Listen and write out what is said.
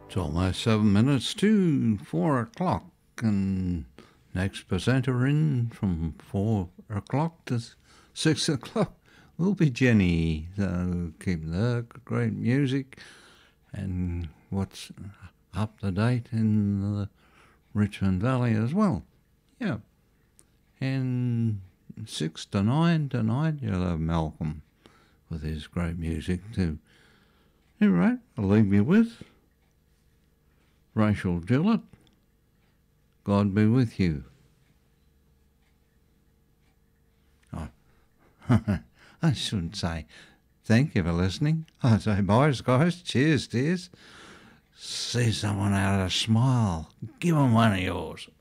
It's almost 7 minutes to 4 o'clock, and next presenter in from 4 o'clock to 6 o'clock will be Jenny. So keep the great music and what's up to date in the Richmond Valley as well. Yeah. And 6 to 9 tonight, you'll have Malcolm with his great music too. All right, I'll leave you with Rachel Gillett, God be with you. Oh, I shouldn't say thank you for listening. I say bye, guys. Cheers, dears. See someone out of a smile. Give them one of yours.